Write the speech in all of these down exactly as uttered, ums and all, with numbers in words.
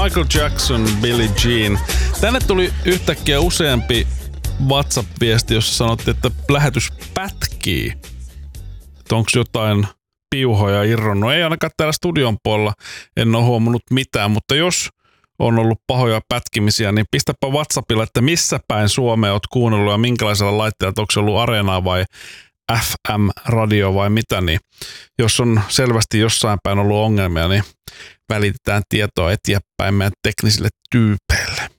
Michael Jackson, Billie Jean. Tänne tuli yhtäkkiä useampi WhatsApp-viesti, jossa sanottiin, että lähetys pätkii. Onko jotain piuhoja irronnut? Ei ainakaan täällä studion puolella, en ole huomannut mitään, mutta jos on ollut pahoja pätkimisiä, niin pistäpä WhatsAppilla, että missä päin Suomea oot kuunnellut ja minkälaisella laitteella, onko se ollut Areenaa vai F M-radio vai mitä, niin jos on selvästi jossain päin ollut ongelmia, niin välitetään tietoa eteenpäin meidän teknisille tyypeille.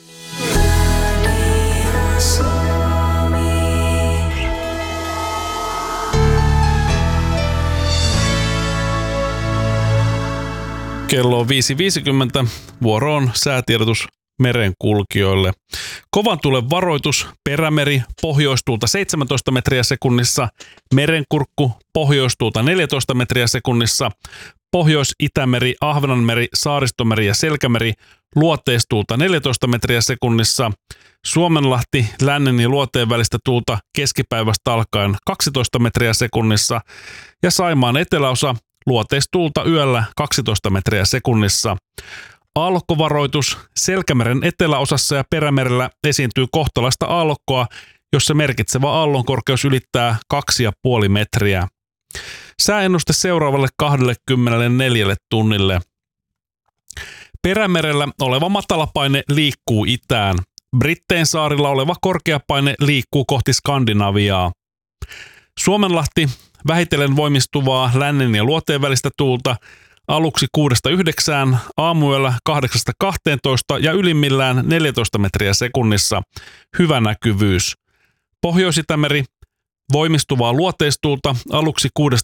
Kello on viisi viisikymmentä, vuoro on säätiedotus merenkulkijoille. Kovan tulen varoitus, Perämeri, pohjoistuulta seitsemäntoista metriä sekunnissa, Merenkurkku, pohjoistuulta neljätoista metriä sekunnissa, Pohjois-Itämeri, Ahvenanmeri, Saaristomeri ja Selkämeri, luoteistuulta neljätoista metriä sekunnissa, Suomenlahti, lännen ja luoteen välistä tuulta keskipäivästä alkaen kaksitoista metriä sekunnissa ja Saimaan eteläosa, luoteistuulta yöllä kaksitoista metriä sekunnissa. Aallokkovaroitus, Selkämeren eteläosassa ja Perämerellä esiintyy kohtalaista aallokkoa, jossa merkitsevä aallonkorkeus ylittää kaksi pilkku viisi metriä. Sääennuste seuraavalle kaksikymmentäneljä tunnille. Perämerellä oleva matalapaine liikkuu itään. Brittein saarilla oleva korkeapaine liikkuu kohti Skandinaviaa. Suomenlahti, vähitellen voimistuvaa lännen ja luoteen välistä tuulta, aluksi kuudesta yhdeksään, aamuyöllä kahdeksasta kahteentoista ja ylimmillään neljätoista metriä sekunnissa. Hyvä näkyvyys. Pohjois-Itämeri, voimistuvaa luoteistuulta, aluksi kuudesta